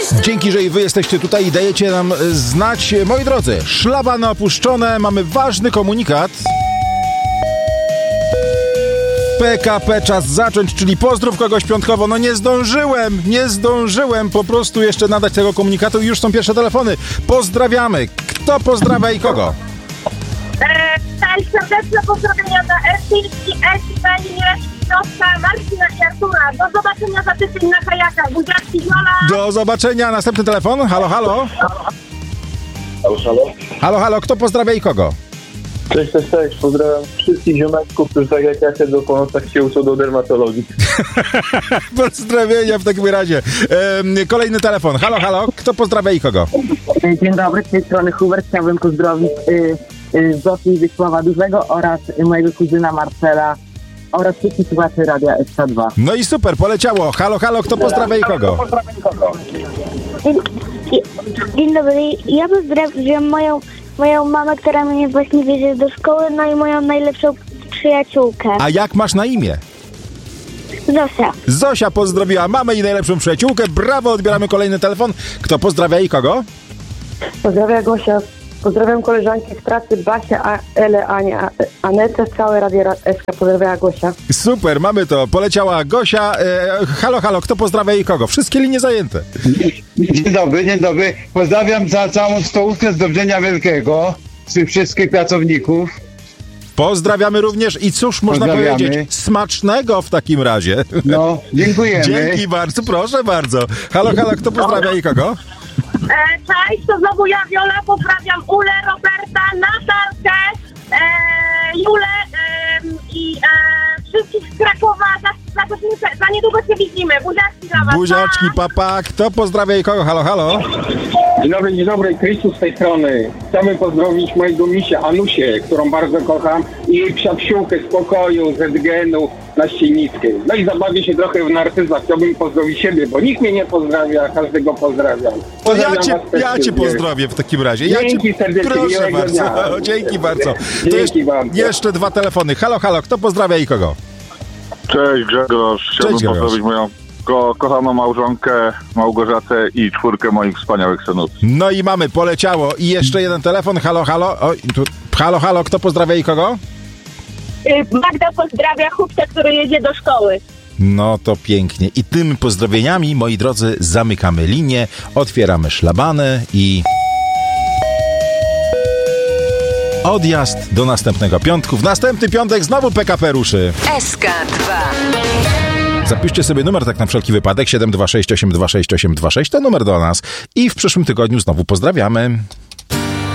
Dzięki, że i wy jesteście tutaj i dajecie nam znać. Moi drodzy, szlabany opuszczone, mamy ważny komunikat. PKP czas zacząć, czyli pozdrów kogoś piątkowo. No nie zdążyłem po prostu jeszcze nadać tego komunikatu i już są pierwsze telefony. Pozdrawiamy. Kto pozdrawia i kogo? Cześć, serdeczne pozdrowienia dla Esti, Pani, Piotra, Marcina i Artura. Do zobaczenia za tydzień na kajakach. Buziaczki, Jola. Do zobaczenia. Następny telefon. Halo, halo. Halo, kto pozdrawia i kogo? Cześć. Pozdrawiam wszystkich ziomeczków, którzy tak jak ja siedzą po nocach się uczą do dermatologii. Pozdrowienia w takim razie. Kolejny telefon. Halo, kto pozdrawia i kogo? Dzień dobry, z tej strony Hubert. Chciałbym pozdrowić Zofii Wiesława Dużego oraz mojego kuzyna Marcela oraz wszystkich słuchaczy Radia SK2. No i super, poleciało. Halo, kto pozdrawia i kogo? Dzień dobry, ja pozdrawiam moją mamę, która mnie właśnie wiezie do szkoły, no i moją najlepszą przyjaciółkę. A jak masz na imię? Zosia. Zosia pozdrowiła mamę i najlepszą przyjaciółkę. Brawo, odbieramy kolejny telefon. Kto pozdrawia i kogo? Pozdrawiam Gosia. Pozdrawiam koleżanki z pracy, Basię, Elę, Anię, Anetę, całe Radio SK. Pozdrawiam Gosia. Super, mamy to. Poleciała Gosia. Halo, kto pozdrawia i kogo? Wszystkie linie zajęte. Dzień dobry. Pozdrawiam za całą stołówkę z Dobrzenia Wielkiego, wszystkich pracowników. Pozdrawiamy również i cóż można powiedzieć? Smacznego w takim razie. No, dziękujemy. Dzięki bardzo, proszę bardzo. Halo, kto pozdrawia i kogo? Cześć, to znowu ja, Wiola, pozdrawiam Ulę, Roberta, Natalkę, Julę i wszystkich z Krakowa. Za niedługo się widzimy. Buziaczki dla was. Buziaczki, papa. Kto pozdrawia i kogo? Halo. Dzień dobry, Krzysztof z tej strony. Chciałbym pozdrowić mojego misia Anusię, którą bardzo kocham, i jej psiapsiółkę z pokoju, z Edgenu na Ścienickiej. No i zabawię się trochę w narcyzach. Chciałbym pozdrowić siebie, bo nikt mnie nie pozdrawia, każdego pozdrawiam. Ja cię pozdrowię w takim razie. Dzięki serdecznie. Proszę bardzo. Dzięki bardzo. Jeszcze dwa telefony. Halo, kto pozdrawia i kogo? Cześć, Grzegorz. Chciałbym pozdrowić moją kochaną małżonkę Małgorzatę i 4 moich wspaniałych synów. No i poleciało. I jeszcze jeden telefon. Halo. Oj, tu. Halo, kto pozdrawia i kogo? Magda pozdrawia chłopca, który jedzie do szkoły. No to pięknie. I tymi pozdrowieniami, moi drodzy, zamykamy linię, otwieramy szlabany i odjazd do następnego piątku. W następny piątek znowu PKP ruszy. SK2. Zapiszcie sobie numer tak na wszelki wypadek 726 826 826, to numer do nas. I w przyszłym tygodniu znowu pozdrawiamy.